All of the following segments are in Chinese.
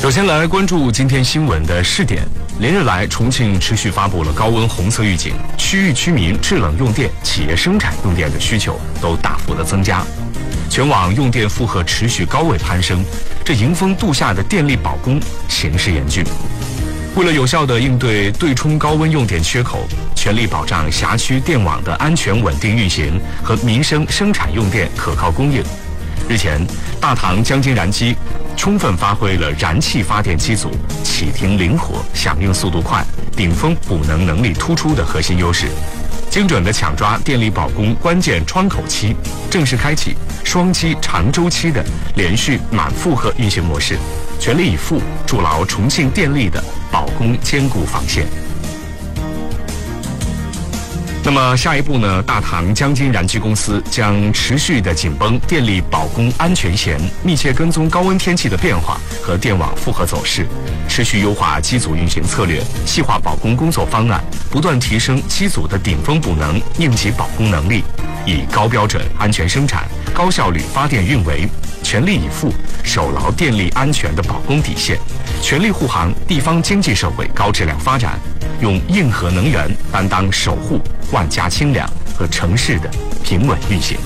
首先来关注今天新闻的试点。连日来，重庆持续发布了高温红色预警，区域居民制冷用电、企业生产用电的需求都大幅的增加，全网用电负荷持续高位攀升，这迎风度夏的电力保供形势严峻。为了有效地应对对冲高温用电缺口，全力保障辖区电网的安全稳定运行和民生生产用电可靠供应。日前，大唐江津燃机充分发挥了燃气发电机组启停灵活、响应速度快、顶峰补能能力突出的核心优势，精准地抢抓电力保供关键窗口期，正式开启双机长周期的连续满负荷运行模式，全力以赴筑牢重庆电力的保供坚固防线。那么下一步呢？大唐江津燃机公司将持续的紧绷电力保供安全弦，密切跟踪高温天气的变化和电网负荷走势，持续优化机组运行策略，细化保供工作方案，不断提升机组的顶峰补能、应急保供能力，以高标准安全生产、高效率发电运维，全力以赴守牢电力安全的保供底线，全力护航地方经济社会高质量发展，用硬核能源担当守护万家清凉和城市的平稳运行。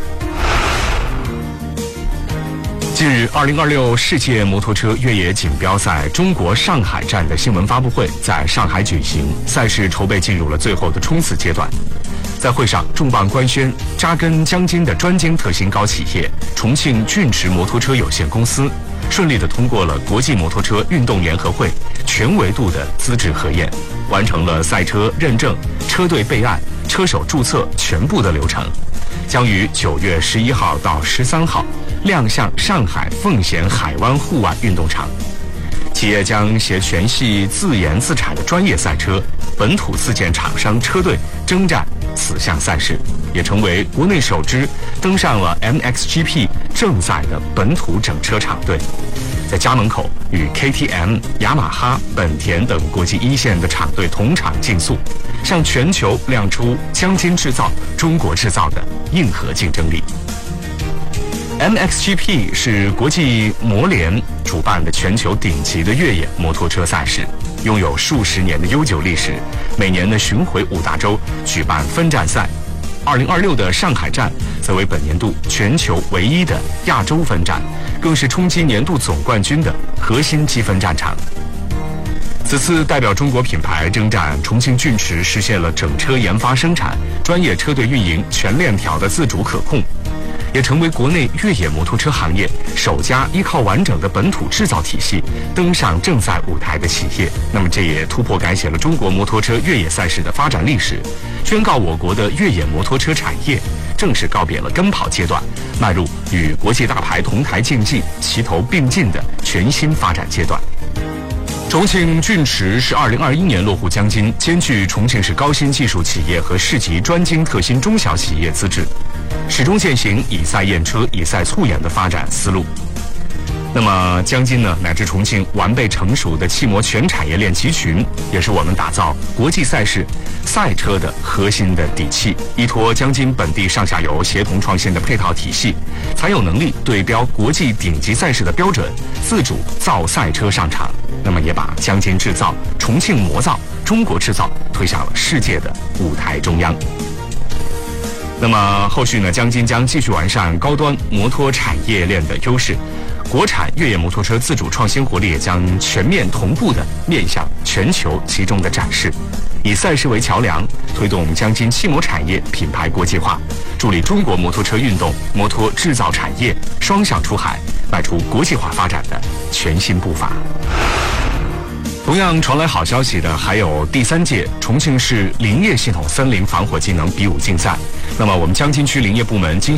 近日，2026世界摩托车越野锦标赛中国上海站的新闻发布会在上海举行，赛事筹备进入了最后的冲刺阶段。在会上，重磅官宣扎根江津的专精特新高企业重庆骏驰摩托车有限公司顺利地通过了国际摩托车运动联合会全维度的资质核验，完成了赛车认证、车队备案、车手注册全部的流程，将于9月11号到13号亮相上海奉贤海湾户外运动场。企业将携全系自研自产的专业赛车、本土自建厂商车队征战此项赛事，也成为国内首支登上了 MXGP 正赛的本土整车厂队，在家门口与 KTM、雅马哈、本田等国际一线的厂队同场竞速，向全球亮出江津制造、中国制造的硬核竞争力。MXGP 是国际摩联主办的全球顶级的越野摩托车赛事，拥有数十年的悠久历史，每年的巡回5大洲举办分站赛。2026的上海站则为本年度全球唯一的亚洲分站，更是冲击年度总冠军的核心积分战场。此次代表中国品牌征战重庆骏驰，实现了整车研发生产、专业车队运营全链条的自主可控，也成为国内越野摩托车行业首家依靠完整的本土制造体系登上正赛舞台的企业。那么这也突破改写了中国摩托车越野赛事的发展历史，宣告我国的越野摩托车产业正式告别了跟跑阶段，迈入与国际大牌同台竞技、齐头并进的全新发展阶段。重庆骏驰是2021年落户江津，兼具重庆市高新技术企业和市级专精特新中小企业资质，始终践行以赛验车、以赛促研的发展思路。那么江津呢，乃至重庆完备成熟的汽摩全产业链集群，也是我们打造国际赛事赛车的核心的底气。依托江津本地上下游协同创新的配套体系，才有能力对标国际顶级赛事的标准，自主造赛车上场。那么也把江津制造、重庆魔造、中国制造推向了世界的舞台中央。那么后续呢，江津将继续完善高端摩托产业链的优势，国产越野摩托车自主创新活力也将全面同步的面向全球集中的展示，以赛事为桥梁，推动江津汽摩产业品牌国际化，助力中国摩托车运动、摩托制造产业双向出海，迈出国际化发展的全新步伐。同样传来好消息的还有第3届重庆市林业系统森林防火技能比武竞赛。那么我们江津区林业部门今